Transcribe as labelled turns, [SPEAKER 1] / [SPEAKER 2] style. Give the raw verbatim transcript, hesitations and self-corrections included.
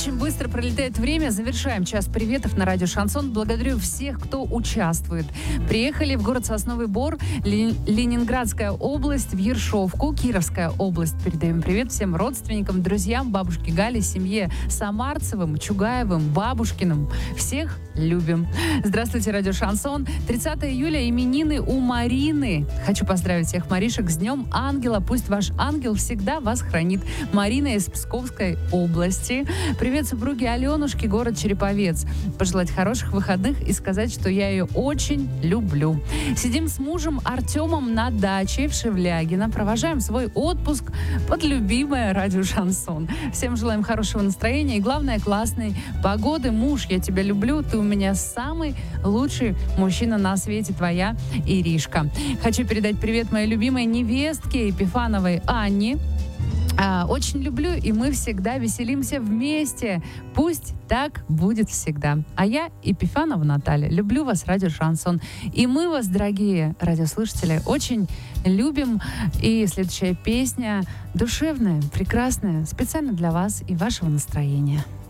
[SPEAKER 1] Очень быстро пролетает время. Завершаем час приветов на радио «Шансон». Благодарю всех, кто участвует. Приехали в город Сосновый Бор, Лени- Ленинградская область, в Ершовку, Кировская область. Передаем привет всем родственникам, друзьям, бабушке Гале, семье Самарцевым, Чугаевым, Бабушкиным. Всех любим. Здравствуйте, радио «Шансон». тридцатого июля именины у Марины. Хочу поздравить всех Маришек с Днем Ангела. Пусть ваш ангел всегда вас хранит. Марина из Псковской области. Привет супруге Аленушке, город Череповец. Пожелать хороших выходных и сказать, что я ее очень люблю. Сидим с мужем Артемом на даче в Шевлягино. Провожаем свой отпуск под любимое радио «Шансон». Всем желаем хорошего настроения и, главное, классной погоды. Муж, я тебя люблю. Ты у меня самый лучший мужчина на свете. Твоя Иришка. Хочу передать привет моей любимой невестке Епифановой Анне. А, очень люблю, и мы всегда веселимся вместе. Пусть так будет всегда. А я, Епифанова Наталья, люблю вас, радио «Шансон». И мы вас, дорогие радиослушатели, очень любим. И следующая песня душевная, прекрасная, специально для вас и вашего настроения.